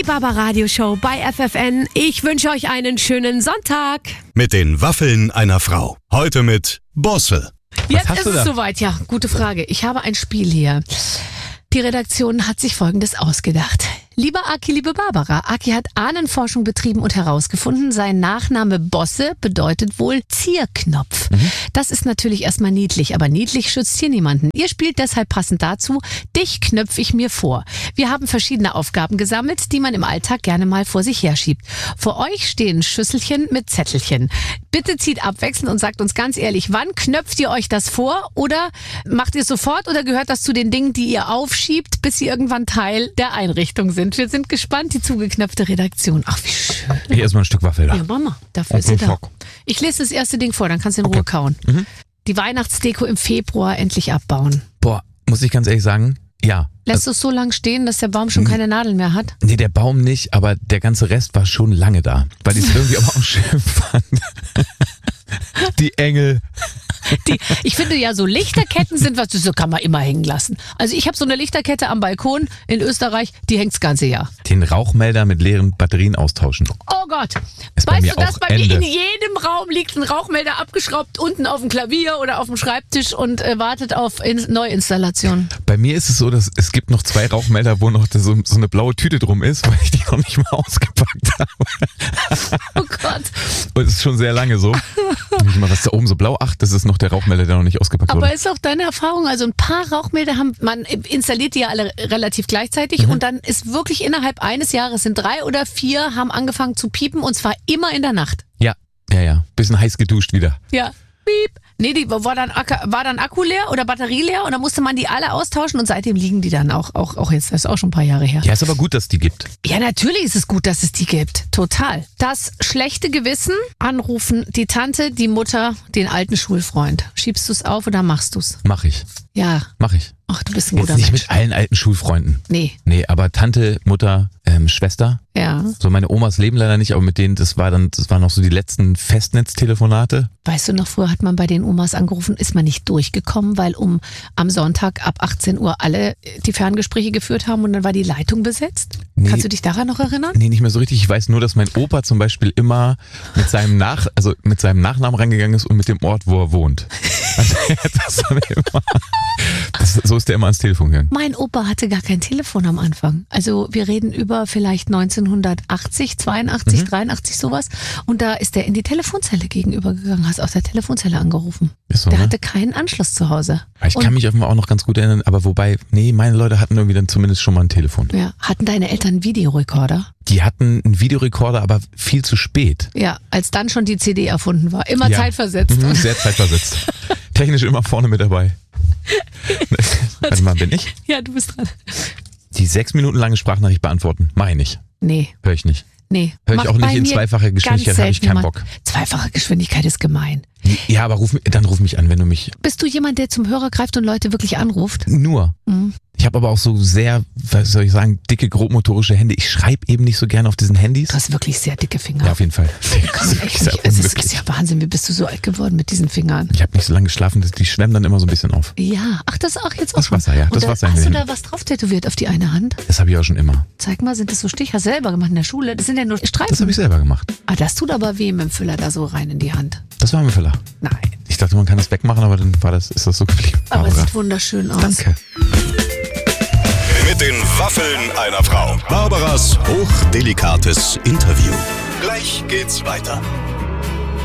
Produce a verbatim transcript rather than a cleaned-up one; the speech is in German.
Die Barbara-Radio-Show bei F F N. Ich wünsche euch einen schönen Sonntag. Mit den Waffeln einer Frau. Heute mit Bosse. Jetzt ist es soweit, ja. Gute Frage. Ich habe ein Spiel hier. Die Redaktion hat sich Folgendes ausgedacht. Lieber Aki, liebe Barbara, Aki hat Ahnenforschung betrieben und herausgefunden, sein Nachname Bosse bedeutet wohl Zierknopf. Mhm. Das ist natürlich erstmal niedlich, aber niedlich schützt hier niemanden. Ihr spielt deshalb passend dazu, dich knöpfe ich mir vor. Wir haben verschiedene Aufgaben gesammelt, die man im Alltag gerne mal vor sich herschiebt. Vor euch stehen Schüsselchen mit Zettelchen. Bitte zieht abwechselnd und sagt uns ganz ehrlich, wann knöpft ihr euch das vor oder macht ihr es sofort oder gehört das zu den Dingen, die ihr aufschiebt, bis sie irgendwann Teil der Einrichtung sind? Wir sind gespannt, die zugeknöpfte Redaktion. Ach, wie schön. Hier erstmal ein Stück Waffel da. Ja, Mama, dafür ist sie da. Ich lese das erste Ding vor, dann kannst du in Okay. Ruhe kauen. Mhm. Die Weihnachtsdeko im Februar endlich abbauen. Boah, muss ich ganz ehrlich sagen, ja. Lässt du es so lang stehen, dass der Baum schon keine Nadeln mehr hat? Nee, der Baum nicht, aber der ganze Rest war schon lange da. Weil ich es irgendwie aber auch schön fand. Die Engel. Die, ich finde ja, so Lichterketten sind was, so kann man immer hängen lassen. Also ich habe so eine Lichterkette am Balkon in Österreich, die hängt das ganze Jahr. Den Rauchmelder mit leeren Batterien austauschen. Oh Gott. Ist bei Weißt mir du, dass auch bei mir Ende. in jedem Raum liegt ein Rauchmelder abgeschraubt, unten auf dem Klavier oder auf dem Schreibtisch und äh, wartet auf in Neuinstallation. Bei mir ist es so, dass es gibt noch zwei Rauchmelder, wo noch so, so eine blaue Tüte drum ist, weil ich die noch nicht mal ausgepackt habe. Oh Gott. Und es ist schon sehr lange so. Ich mal, was ist da oben so blau? Ach, das ist noch der Rauchmelder, der noch nicht ausgepackt Aber wurde. ist auch deine Erfahrung, also ein paar Rauchmelder haben, man installiert die ja alle relativ gleichzeitig Mhm. und dann ist wirklich innerhalb eines Jahres sind drei oder vier haben angefangen zu piepen und zwar immer in der Nacht. Ja, ja, ja. Bisschen heiß geduscht wieder. Ja. Piep. Nee, die war dann, Akku- war dann Akku leer oder Batterie leer und dann musste man die alle austauschen und seitdem liegen die dann auch, auch, auch jetzt, das ist auch schon ein paar Jahre her. Ja, ist aber gut, dass es die gibt. Ja, natürlich ist es gut, dass es die gibt. Total. Das schlechte Gewissen, anrufen, die Tante, die Mutter, den alten Schulfreund. Schiebst du es auf oder machst du es? Mach ich. Ja. Mach ich. Ach, du bist ein Jetzt guter nicht Mensch. mit allen alten Schulfreunden. Nee. Nee, aber Tante, Mutter, ähm, Schwester. Ja. So meine Omas leben leider nicht, aber mit denen, das war dann, das waren noch so die letzten Festnetztelefonate. Weißt du noch, früher hat man bei den Omas angerufen, ist man nicht durchgekommen, weil um am Sonntag ab achtzehn Uhr alle die Ferngespräche geführt haben und dann war die Leitung besetzt? Nee. Kannst du dich daran noch erinnern? Nee, nicht mehr so richtig. Ich weiß nur, dass mein Opa zum Beispiel immer mit seinem Nach, also mit seinem Nachnamen reingegangen ist und mit dem Ort, wo er wohnt. Also er hat das dann immer, das, so ist der immer ans Telefon gegangen. Mein Opa hatte gar kein Telefon am Anfang. Also wir reden über vielleicht neunzehnhundertachtzig, zweiundachtzig, Mhm. dreiundachtzig sowas. Und da ist der in die Telefonzelle gegenübergegangen, hast aus der Telefonzelle angerufen. Ist so, Der ne? hatte keinen Anschluss zu Hause. Ich Und- kann mich auf jeden Fall auch noch ganz gut erinnern, aber wobei, nee, meine Leute hatten irgendwie dann zumindest schon mal ein Telefon. Ja, hatten deine Eltern einen Videorekorder? Die hatten einen Videorekorder, aber viel zu spät. Ja, als dann schon die C D erfunden war. Immer Ja. zeitversetzt. Mhm, sehr zeitversetzt. Technisch immer vorne mit dabei. Warte mal, bin ich? Ja, du bist dran. Die sechs Minuten lange Sprachnachricht beantworten, mache ich nicht. Nee, Hör ich nicht. nee. Hör ich Macht auch nicht bei in mir zweifacher Geschwindigkeit, ganz habe ich selten keinen jemand. Bock. Zweifache Geschwindigkeit ist gemein. Ja, aber ruf, mi- dann ruf mich an, wenn du mich Bist du jemand, der zum Hörer greift und Leute wirklich anruft? nur. Mhm. Ich habe aber auch so sehr, was soll ich sagen, dicke, grobmotorische Hände. Ich schreibe eben nicht so gerne auf diesen Handys. Du hast wirklich sehr dicke Finger. Ja, auf jeden Fall. Kann man echt Sehr nicht. Es ist, unmöglich. ist ja Wahnsinn, wie bist du so alt geworden mit diesen Fingern? Ich habe nicht so lange geschlafen, dass die schwemmen dann immer so ein bisschen auf. Ja, ach, das auch jetzt auch Das schon. Wasser, ja, das Und da, Wasser in Hast den du da Händen. was drauf tätowiert auf die eine Hand? Das habe ich auch schon immer. Zeig mal, sind das so Stich? Hast du selber gemacht in der Schule? Das sind ja nur Streifen. Das habe ich selber gemacht. Ah, das tut aber weh mit dem Füller da so rein in die Hand. Das war mein Fehler. Nein. Ich dachte, man kann das wegmachen, aber dann war das, ist das so geblieben. Aber es Barbara. sieht wunderschön aus. Danke. Mit den Waffeln einer Frau. Barbaras hochdelikates Interview. Gleich geht's weiter.